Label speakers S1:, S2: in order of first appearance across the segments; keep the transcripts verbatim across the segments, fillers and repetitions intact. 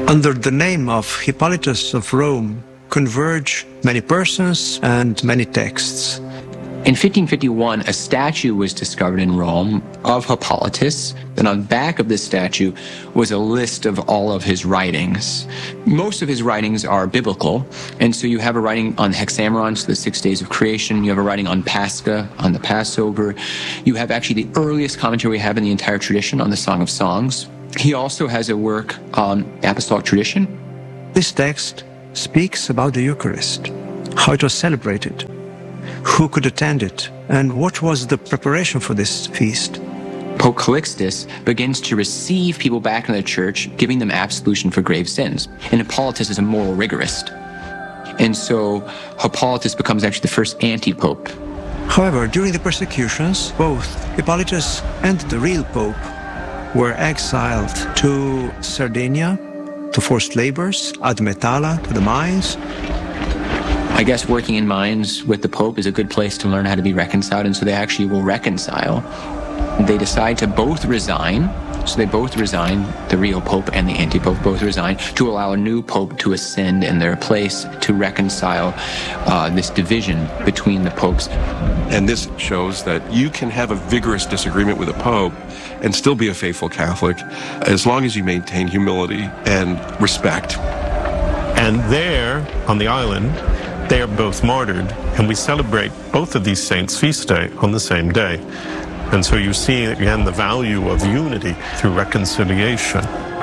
S1: Under the name of Hippolytus of Rome converge many persons and many texts.
S2: In fifteen fifty-one, a statue was discovered in Rome of Hippolytus, and on the back of this statue was a list of all of his writings. Most of his writings are biblical, and so you have a writing on Hexameron, so the six days of creation. You have a writing on Pascha, on the Passover. You have actually the earliest commentary we have in the entire tradition on the Song of Songs. He also has a work on apostolic tradition.
S1: This text speaks about the Eucharist, how it was celebrated, who could attend it, and what was the preparation for this feast.
S2: Pope Calixtus begins to receive people back in the church, giving them absolution for grave sins. And Hippolytus is a moral rigorist. And so Hippolytus becomes actually the first anti-pope.
S1: However, during the persecutions, both Hippolytus and the real pope were exiled to Sardinia, to forced labors, ad Metalla, to the mines.
S2: I guess working in mines with the Pope is a good place to learn how to be reconciled, and so they actually will reconcile. They decide to both resign, so they both resign, the real Pope and the anti-Pope both resign, to allow a new Pope to ascend in their place to reconcile uh, this division between the popes.
S3: And this shows that you can have a vigorous disagreement with a Pope and still be a faithful Catholic, as long as you maintain humility and respect.
S4: And there, on the island, they are both martyred, and we celebrate both of these saints' feast day on the same day. And so you see, again, the value of unity through reconciliation.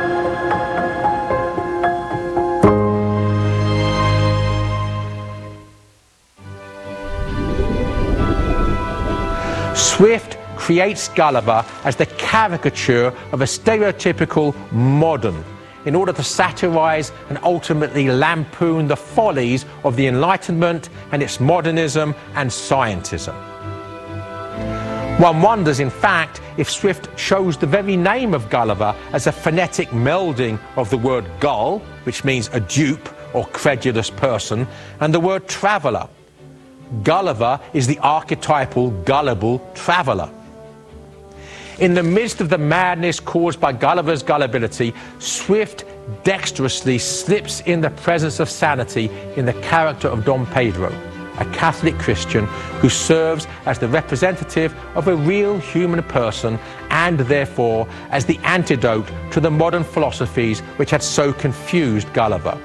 S5: Swift creates Gulliver as the caricature of a stereotypical modern, in order to satirize and ultimately lampoon the follies of the Enlightenment and its modernism and scientism. One wonders, in fact, if Swift chose the very name of Gulliver as a phonetic melding of the word gull, which means a dupe or credulous person, and the word traveller. Gulliver is the archetypal gullible traveller. In the midst of the madness caused by Gulliver's gullibility, Swift dexterously slips in the presence of sanity in the character of Dom Pedro, a Catholic Christian who serves as the representative of a real human person and therefore as the antidote to the modern philosophies which had so confused Gulliver.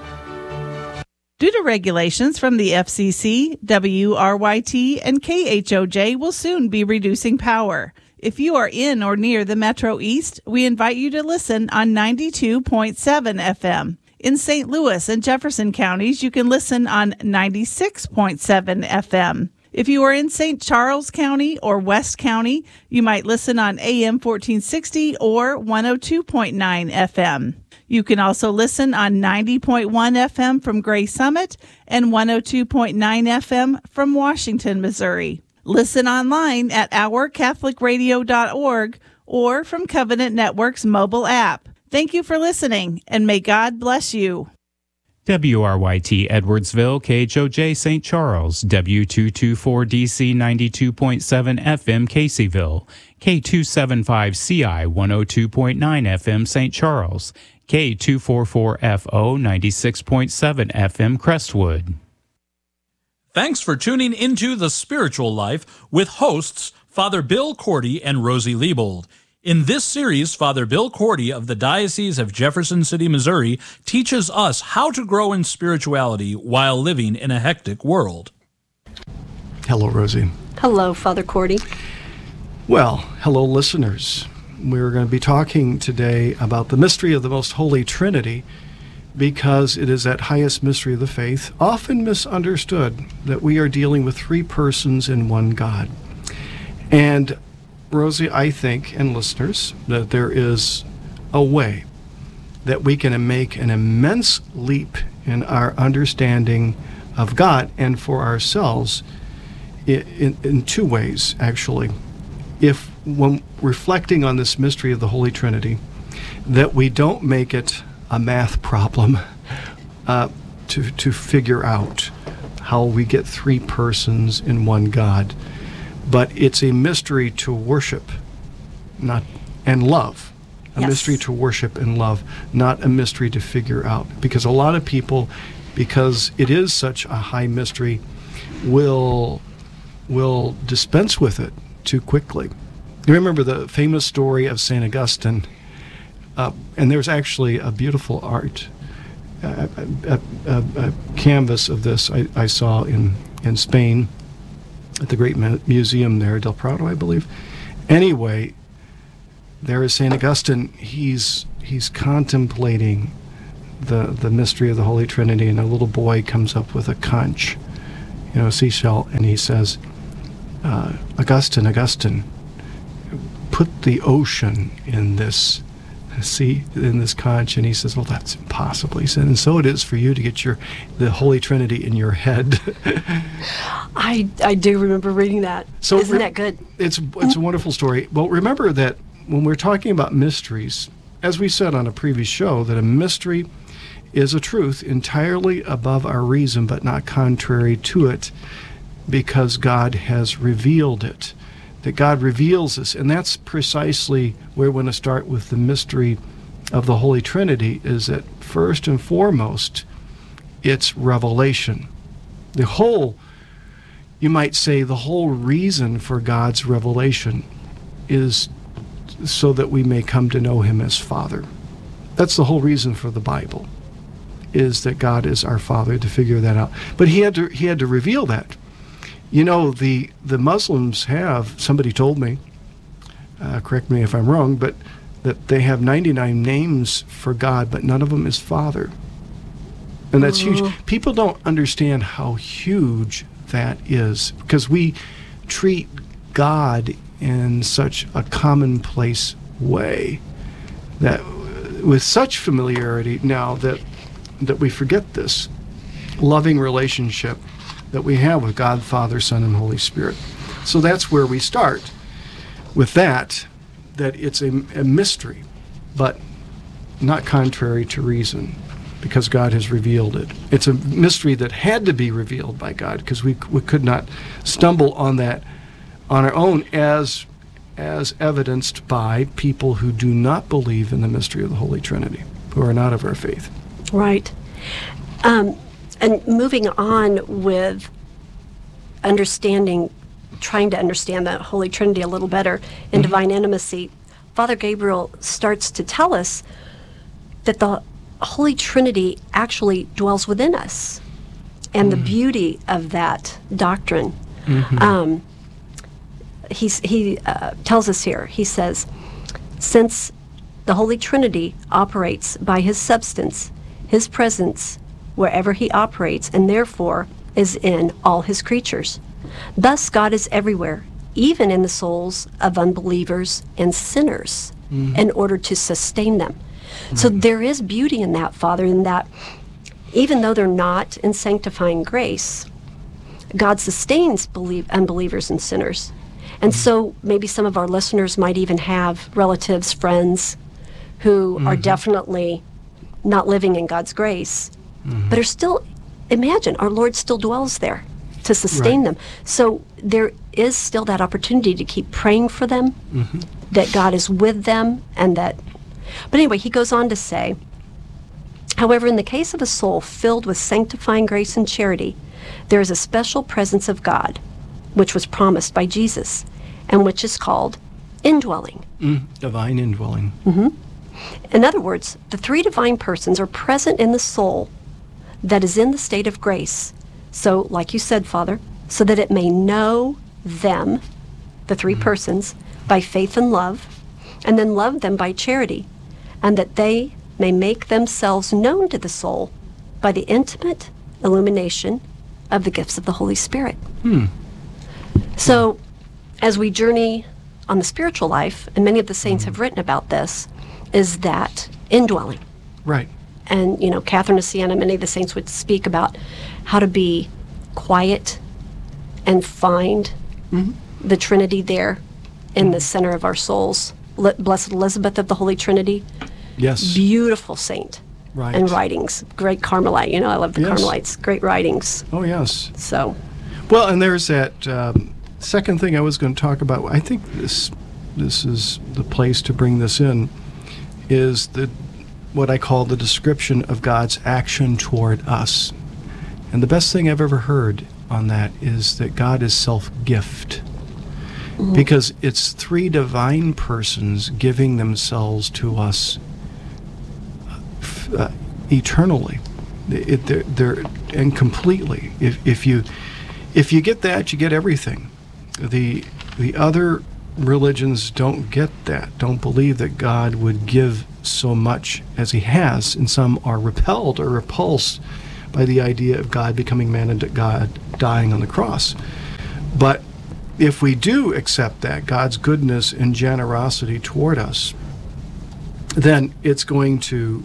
S6: Due to regulations from the F C C, W R Y T and K H O J will soon be reducing power. If you are in or near the Metro East, we invite you to listen on ninety-two point seven F M. In Saint Louis and Jefferson counties, you can listen on ninety-six point seven F M. If you are in Saint Charles County or West County, you might listen on A M fourteen sixty or one oh two point nine F M. You can also listen on ninety point one F M from Gray Summit and one oh two point nine F M from Washington, Missouri. Listen online at our catholic radio dot org or from Covenant Network's mobile app. Thank you for listening, and may God bless you.
S7: W R Y T Edwardsville, K H O J Saint Charles, W two twenty-four D C ninety-two point seven F M Caseyville, K two seventy-five C I one oh two point nine F M Saint Charles, K two forty-four F O ninety-six point seven F M Crestwood.
S8: Thanks for tuning into The Spiritual Life with hosts Father Bill Cordy and Rosie Liebold. In this series, Father Bill Cordy of the Diocese of Jefferson City, Missouri, teaches us how to grow in spirituality while living in a hectic world.
S9: Hello, Rosie.
S10: Hello, Father Cordy.
S9: Well, hello, listeners. We're going to be talking today about the mystery of the Most Holy Trinity, because it is that highest mystery of the faith, often misunderstood, that we are dealing with three persons in one God. And Rosie, I think, and listeners, that there is a way that we can make an immense leap in our understanding of God and for ourselves in, in, in two ways, actually. If, when reflecting on this mystery of the Holy Trinity, that we don't make it a math problem uh, to, to figure out how we get three persons in one God. But it's a mystery to worship not and love, A
S10: Yes.
S9: mystery to worship and love, not a mystery to figure out. Because a lot of people, because it is such a high mystery, will will dispense with it too quickly. You remember the famous story of Saint Augustine, uh, and there's actually a beautiful art, a, a, a, a canvas of this I, I saw in, in Spain at the great mu- museum there, Del Prado, I believe. Anyway, there is Saint Augustine. He's he's contemplating the the mystery of the Holy Trinity, and a little boy comes up with a conch, you know, a seashell, and he says, uh, Augustine, Augustine, put the ocean in this sea, in this conch. And he says, well, that's impossible. He said, and so it is for you to get your the Holy Trinity in your head.
S10: I I do remember reading that.
S9: So
S10: Isn't
S9: re-
S10: that good?
S9: It's it's a wonderful story. Well, remember that when we're talking about mysteries, as we said on a previous show, that a mystery is a truth entirely above our reason, but not contrary to it, because God has revealed it. That God reveals this, and that's precisely where we want to start with the mystery of the Holy Trinity, is that first and foremost, it's revelation. The whole, you might say, the whole reason for God's revelation is so that we may come to know him as Father. That's the whole reason for the Bible, is that God is our Father, to figure that out. But he had to he had to reveal that. You know, the the Muslims have, somebody told me, uh, correct me if I'm wrong, but that they have ninety-nine names for God, but none of them is Father. And that's
S10: Oh.
S9: huge. People don't understand how huge that is, because we treat God in such a commonplace way, that with such familiarity now that that we forget this loving relationship that we have with God, Father, Son, and Holy Spirit. So that's where we start with that, that it's a, a mystery, but not contrary to reason, because God has revealed it. It's a mystery that had to be revealed by God, because we, we could not stumble on that on our own, as as evidenced by people who do not believe in the mystery of the Holy Trinity, who are not of our faith.
S10: Right. Um, and moving on with understanding, trying to understand the Holy Trinity a little better in
S9: Mhm.
S10: divine intimacy, Father Gabriel starts to tell us that the Holy Trinity actually dwells within us, and the beauty of that doctrine.
S9: Mhm.
S10: Um, he's, he uh, tells us here, he says, since the Holy Trinity operates by his substance, his presence wherever he operates, and therefore is in all his creatures. Thus God is everywhere, even in the souls of unbelievers and sinners,
S9: Mhm.
S10: in order to sustain them. So there is beauty in that, Father, in that even though they're not in sanctifying grace, God sustains believe, unbelievers and sinners. And so maybe some of our listeners might even have relatives, friends, who are
S9: Mhm.
S10: definitely not living in God's grace, but are still, imagine, our Lord still dwells there to sustain
S9: Right.
S10: them. So there is still that opportunity to keep praying for them,
S9: Mhm.
S10: that God is with them, and that. But anyway, he goes on to say, however, in the case of a soul filled with sanctifying grace and charity, there is a special presence of God, which was promised by Jesus, and which is called indwelling.
S9: Mm, divine indwelling.
S10: hmm In other words, the three divine persons are present in the soul that is in the state of grace. So, like you said, Father, so that it may know them, the three persons, by faith and love, and then love them by charity, and that they may make themselves known to the soul by the intimate illumination of the gifts of the Holy Spirit.
S9: Hmm.
S10: So, as we journey on the spiritual life, and many of the saints have written about this, is that indwelling.
S9: Right.
S10: And, you know, Catherine of Siena, many of the saints would speak about how to be quiet and find
S9: Mhm.
S10: the Trinity there in the center of our souls. Li- Blessed Elizabeth of the Holy Trinity,
S9: Yes.
S10: beautiful saint.
S9: Right.
S10: And writings, great Carmelite. You know, I love the
S9: Yes.
S10: Carmelites, great writings.
S9: Oh, yes.
S10: So,
S9: Well, and there's that um, second thing I was going to talk about. I think this this is the place to bring this in. is the what I call the description of God's action toward us. And the best thing I've ever heard on that is that God is self-gift. Mm-hmm. Because it's three divine persons giving themselves to us uh, eternally. It, they're, they're, and completely. If, if you if you get that, you get everything. The the other religions don't get that, don't believe that God would give so much as he has, and some are repelled or repulsed by the idea of God becoming man and God dying on the cross. But if we do accept that, God's goodness and generosity toward us, then it's going to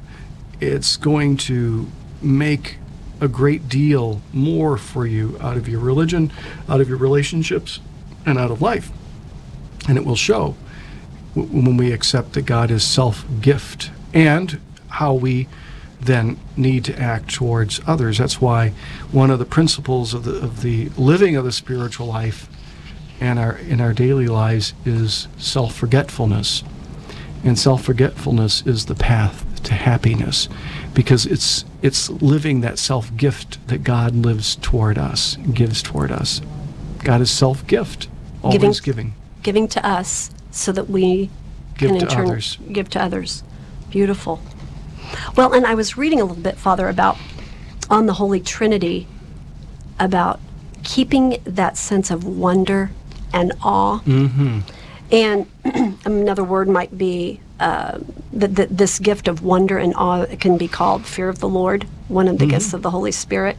S9: it's going to make a great deal more for you out of your religion, out of your relationships, and out of life. And it will show when we accept that God is self-gift, and how we then need to act towards others. That's why one of the principles of the of the living of the spiritual life and our in our daily lives is self-forgetfulness. And self-forgetfulness is the path to happiness, because it's it's living that self-gift that God lives toward us, gives toward us. God is self-gift, always giving.
S10: Giving, giving to us so that we
S9: Give
S10: can in
S9: to
S10: turn
S9: others.
S10: give to others. Beautiful. Well, and I was reading a little bit, Father, about on the Holy Trinity, about keeping that sense of wonder and awe.
S9: Mm-hmm.
S10: And another word might be uh, that th- this gift of wonder and awe can be called fear of the Lord, one of the
S9: Mm-hmm.
S10: gifts of the Holy Spirit.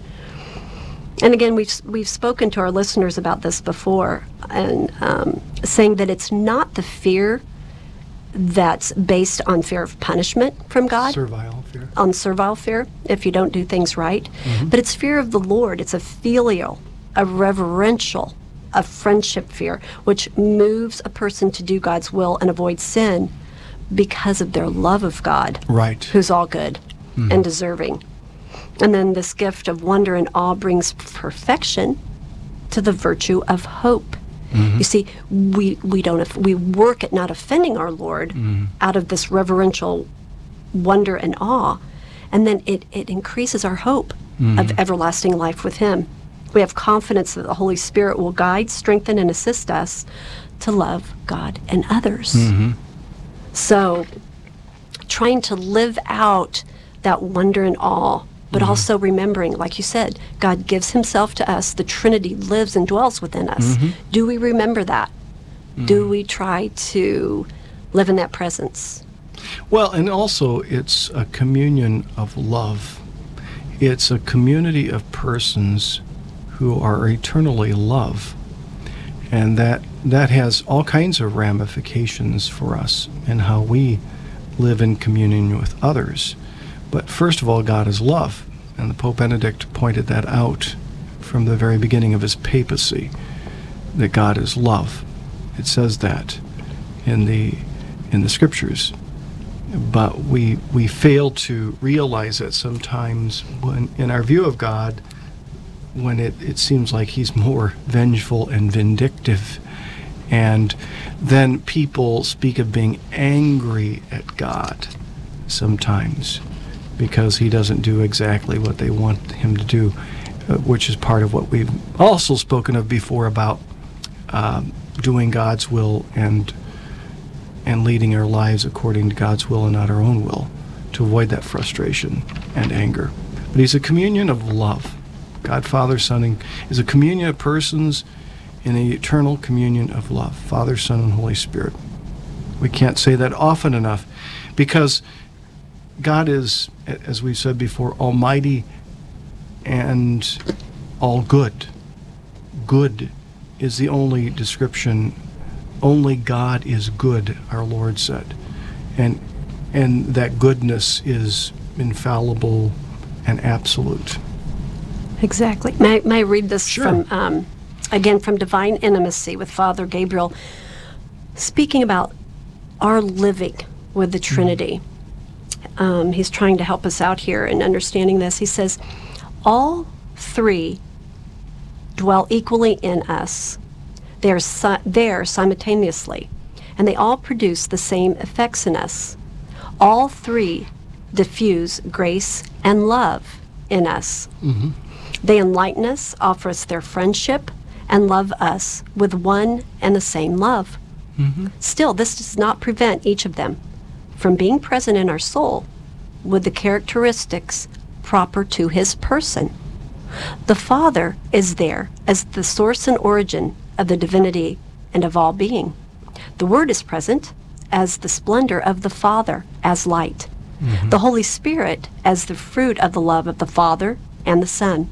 S10: And again, we've we've spoken to our listeners about this before, and um, saying that it's not the fear that's based on fear of punishment from God,
S9: Servile fear.
S10: on servile fear if you don't do things right,
S9: Mm-hmm.
S10: but it's fear of the Lord. It's a filial, a reverential, a friendship fear, which moves a person to do God's will and avoid sin because of their love of God,
S9: Right.
S10: who's all good
S9: Mm-hmm.
S10: and deserving. And then this gift of wonder and awe brings perfection to the virtue of hope.
S9: Mm-hmm.
S10: You see, we we don't off- we work at not offending our Lord
S9: Mm-hmm.
S10: out of this reverential wonder and awe, and then it it increases our hope
S9: Mm-hmm.
S10: of everlasting life with Him. We have confidence that the Holy Spirit will guide, strengthen, and assist us to love God and others.
S9: Mm-hmm.
S10: So, trying to live out that wonder and awe, but
S9: Mm-hmm.
S10: also remembering, like you said, God gives Himself to us. The Trinity lives and dwells within us.
S9: Mm-hmm.
S10: Do we remember that? Do we try to live in that presence?
S9: Well, and also it's a communion of love. It's a community of persons who are eternally love. And that that has all kinds of ramifications for us in how we live in communion with others. But first of all, God is love. And the Pope Benedict pointed that out from the very beginning of his papacy, that God is love. It says that in the in the scriptures. But we we fail to realize that sometimes when in our view of God, when it, it seems like he's more vengeful and vindictive. And then people speak of being angry at God sometimes because he doesn't do exactly what they want him to do, uh, which is part of what we've also spoken of before about um, doing God's will and and leading our lives according to God's will and not our own will, to avoid that frustration and anger. But he's a communion of love. God, Father, Son, and is a communion of persons in the eternal communion of love, Father, Son, and Holy Spirit. We can't say that often enough, because God is, as we've said before, almighty and all good. Good is the only description. Only God is good, our Lord said. And and that goodness is infallible and absolute.
S10: Exactly. May, may I read this
S9: Sure.
S10: from, um, again, from Divine Intimacy with Father Gabriel, speaking about our living with the Trinity. Um, he's trying to help us out here in understanding this. He says, all three dwell equally in us. They are si- there simultaneously, and they all produce the same effects in us. all three diffuse grace and love in us.
S9: Mm-hmm.
S10: They enlighten us, offer us their friendship, and love us with one and the same love.
S9: Mm-hmm.
S10: Still, this does not prevent each of them from being present in our soul with the characteristics proper to his person. The Father is there as the source and origin of the divinity and of all being. The Word is present as the splendor of the Father, as light.
S9: Mm-hmm.
S10: The Holy Spirit as the fruit of the love of the Father and the Son.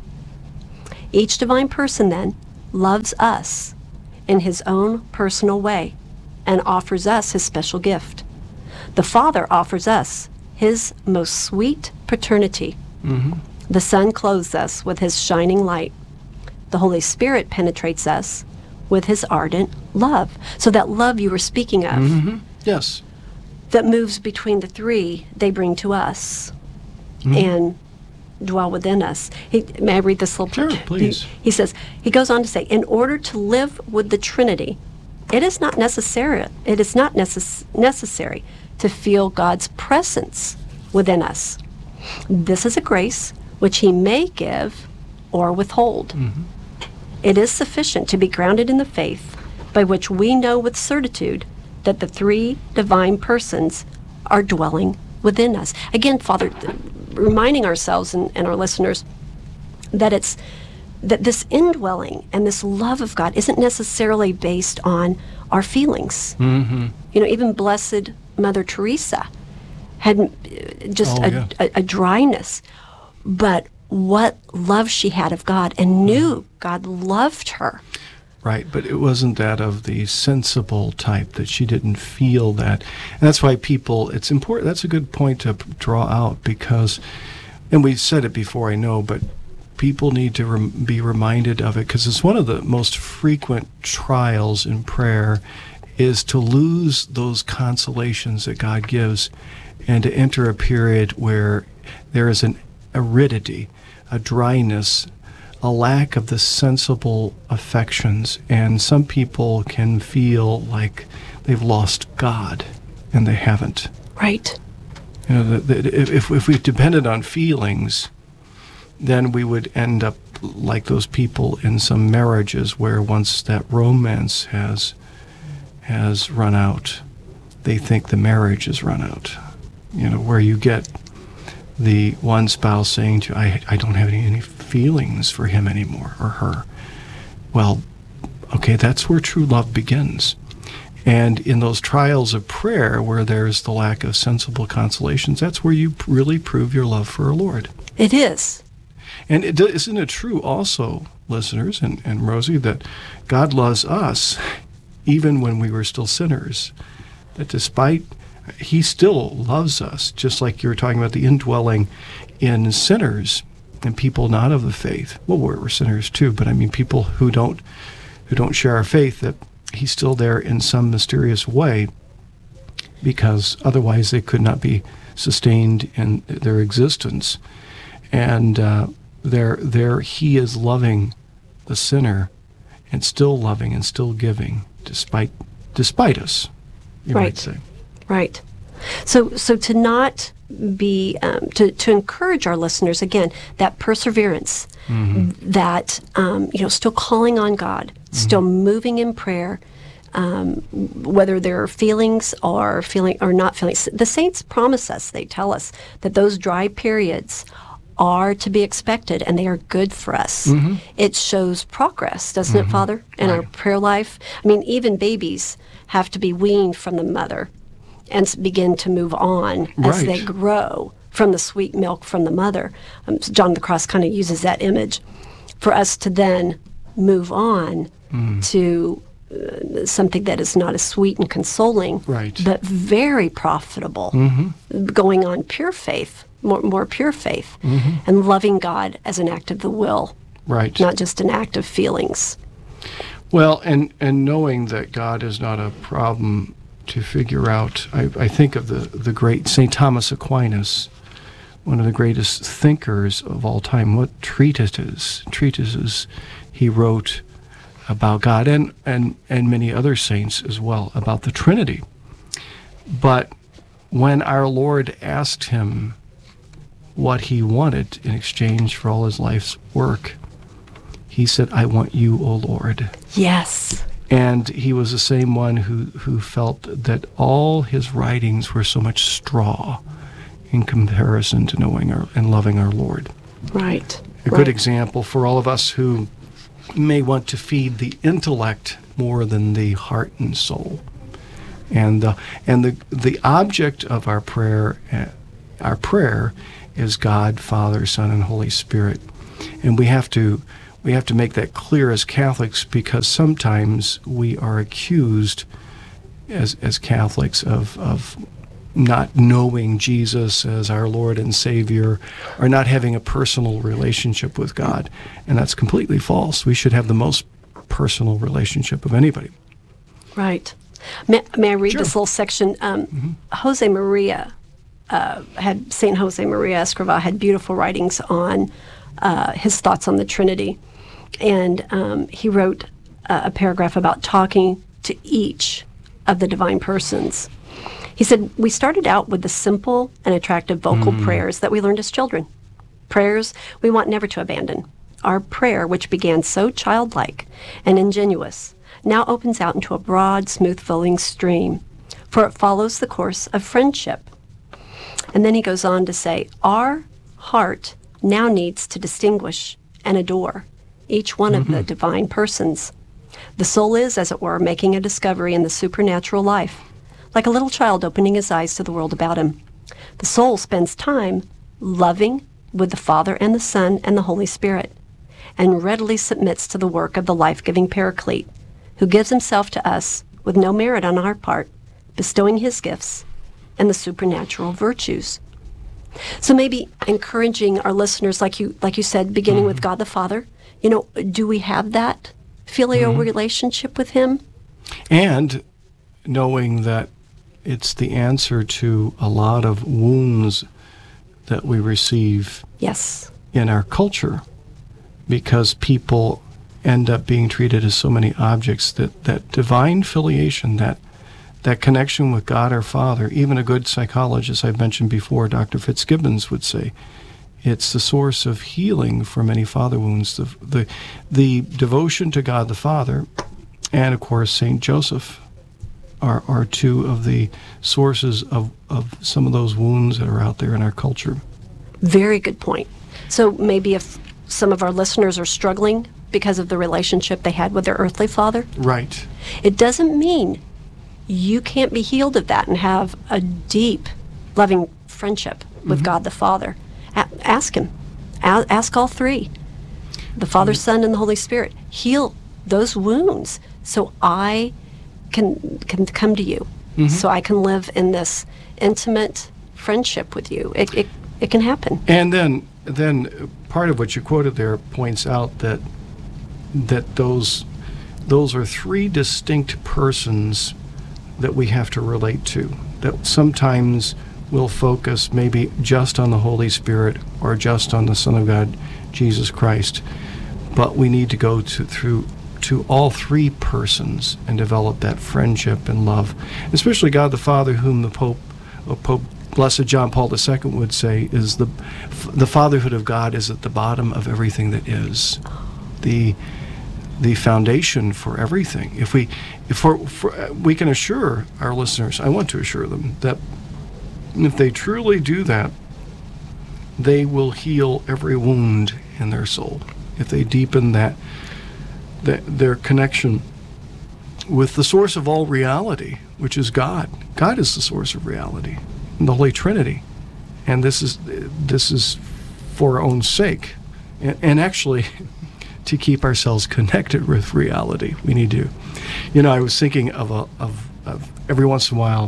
S10: Each divine person, then, loves us in his own personal way and offers us his special gift. The Father offers us his most sweet paternity.
S9: Mm-hmm.
S10: The Son clothes us with his shining light. The Holy Spirit penetrates us with his ardent love. So that love you were speaking of,
S9: Mm-hmm. Yes.
S10: that moves between the three they bring to us
S9: Mm-hmm.
S10: and dwell within us. He, may I read this little
S9: Sure,
S10: part?
S9: please.
S10: He, he says, he goes on to say, in order to live with the Trinity, it is not necessary, it is not necess- necessary to feel God's presence within us. This is a grace which he may give or withhold.
S9: Mm-hmm.
S10: It is sufficient to be grounded in the faith by which we know with certitude that the three divine persons are dwelling within us. Again, Father, th- reminding ourselves and, and our listeners that it's that this indwelling and this love of God isn't necessarily based on our feelings.
S9: Mm-hmm.
S10: You know, even Blessed Mother Teresa had uh, just
S9: Oh,
S10: a,
S9: yeah.
S10: a, a dryness, but what love she had of God and knew God loved her.
S9: Right, but it wasn't that of the sensible type, that she didn't feel that. And that's why people, it's important, that's a good point to p- draw out, because, and we've said it before, I know, but people need to rem- be reminded of it, because it's one of the most frequent trials in prayer is to lose those consolations that God gives and to enter a period where there is an aridity, a dryness, a lack of the sensible affections, and some people can feel like they've lost God, and they haven't.
S10: Right.
S9: You know, that, that if if we depended on feelings, then we would end up like those people in some marriages where once that romance has has run out, they think the marriage has run out. You know, where you get the one spouse saying to you, I, I don't have any, any feelings for him anymore, or her. Well, okay, that's where true love begins. And in those trials of prayer where there's the lack of sensible consolations, that's where you really prove your love for our Lord.
S10: It is.
S9: And it, isn't it true also, listeners, and, and Rosie, that God loves us even when we were still sinners? That despite, he still loves us, just like you were talking about the indwelling in sinners and people not of the faith. Well, we're, we're sinners too, but I mean people who don't who don't share our faith, that he's still there in some mysterious way, because otherwise they could not be sustained in their existence. And uh, there, there he is loving the sinner, and still loving and still giving, despite despite us, you
S10: Right.
S9: might say.
S10: Right. So, so to not be um, to to encourage our listeners again, that perseverance, that um, you know, still calling on God, still moving in prayer, um, whether there are feelings or feeling or not feelings. The saints promise us; they tell us that those dry periods are to be expected, and they are good for us. It shows progress, doesn't it, Father, in our prayer life? I mean, even babies have to be weaned from the mother and s- begin to move on as
S9: Right.
S10: they grow from the sweet milk from the mother. Um, so John of the Cross kind of uses that image for us to then move on to uh, something that is not as sweet and consoling,
S9: Right.
S10: but very profitable, going on pure faith, more, more pure faith, and loving God as an act of the will,
S9: Right.
S10: not just an act of feelings.
S9: Well, and, and knowing that God is not a problem to figure out. I, I think of the, the great Saint Thomas Aquinas, one of the greatest thinkers of all time. What treatises, treatises he wrote about God, and, and, and many other saints as well, about the Trinity. But when our Lord asked him what he wanted in exchange for all his life's work, he said, I want you, O Lord.
S10: Yes.
S9: And he was the same one who, who felt that all his writings were so much straw in comparison to knowing our, and loving our Lord.
S10: Right.
S9: A
S10: right.
S9: good example for all of us who may want to feed the intellect more than the heart and soul. And uh, and the the object of our prayer, uh, our prayer, is God, Father, Son, and Holy Spirit. And we have to we have to make that clear as Catholics, because sometimes we are accused as as Catholics of of not knowing Jesus as our Lord and Savior, or not having a personal relationship with God. And that's completely false. We should have the most personal relationship of anybody.
S10: Right. May, may I read
S9: Sure.
S10: this little section? Um, mm-hmm. Jose Maria uh, had, Saint Jose Maria Escrivá had beautiful writings on uh, his thoughts on the Trinity. And um, he wrote uh, a paragraph about talking to each of the divine persons. He said, we started out with the simple and attractive vocal mm. prayers that we learned as children. Prayers we want never to abandon. Our prayer, which began so childlike and ingenuous, now opens out into a broad, smooth-flowing stream, for it follows the course of friendship. And then he goes on to say, our heart now needs to distinguish and adore each one mm-hmm. of the divine persons. The soul is, as it were, making a discovery in the supernatural life, like a little child opening his eyes to the world about him. The soul spends time loving with the Father and the Son and the Holy Spirit, and readily submits to the work of the life-giving Paraclete, who gives himself to us with no merit on our part, bestowing his gifts and the supernatural virtues. So maybe encouraging our listeners, like you like you said, beginning mm-hmm. with God the Father, you know, do we have that filial mm-hmm. relationship with him?
S9: And knowing that it's the answer to a lot of wounds that we receive
S10: yes.
S9: in our culture, because people end up being treated as so many objects that, that divine filiation, that that connection with God our Father, even a good psychologist I've mentioned before, Doctor Fitzgibbons, would say, it's the source of healing for many father wounds. The, the, the devotion to God the Father and, of course, Saint Joseph are, are two of the sources of, of some of those wounds that are out there in our culture.
S10: Very good point. So maybe if some of our listeners are struggling because of the relationship they had with their earthly father,
S9: right,
S10: it doesn't mean you can't be healed of that and have a deep, loving friendship with mm-hmm. God the Father. A- ask him. A- ask all three, the Father, mm-hmm. Son, and the Holy Spirit. Heal those wounds so I can can come to you, mm-hmm. so I can live in this intimate friendship with you. It, it it can happen.
S9: And then then part of what you quoted there points out that that those those are three distinct persons that we have to relate to. That sometimes we'll focus maybe just on the Holy Spirit or just on the Son of God, Jesus Christ, but we need to go to through to all three persons and develop that friendship and love, especially God the Father, whom the Pope, uh, Pope Blessed John Paul the Second would say is the the fatherhood of God is at the bottom of everything that is, the the foundation for everything. If we if we're, for, we can assure our listeners, I want to assure them that if they truly do that, they will heal every wound in their soul. If they deepen that, that their connection with the source of all reality, which is God. God is the source of reality, and the Holy Trinity. And this is this is for our own sake, and, and actually to keep ourselves connected with reality. We need to, you know, I was thinking of a of, of every once in a while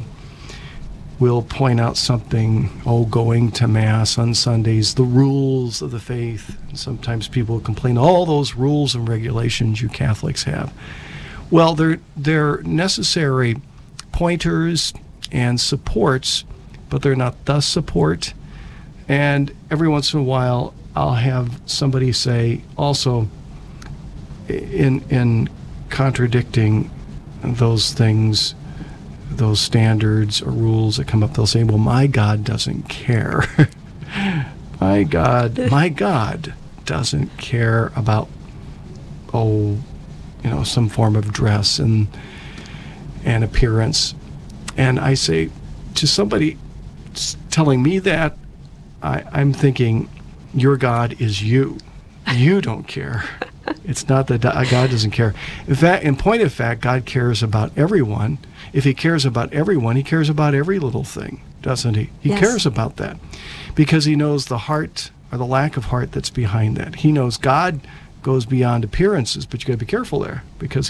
S9: we'll point out something, oh, going to Mass on Sundays, the rules of the faith. And sometimes people complain, all those rules and regulations you Catholics have. Well, they're, they're necessary pointers and supports, but they're not the support. And every once in a while, I'll have somebody say also, in in contradicting those things, those standards or rules that come up, they'll say, well, my God doesn't care. my God, my God doesn't care about, oh, you know, some form of dress and and appearance. And I say, to somebody telling me that, I, I'm thinking, your God is you. You don't care. It's not that God doesn't care. In fact, in point of fact, God cares about everyone. If he cares about everyone, he cares about every little thing, doesn't he? He
S10: Yes.
S9: cares about that because he knows the heart or the lack of heart that's behind that. He knows God goes beyond appearances, but you got to be careful there because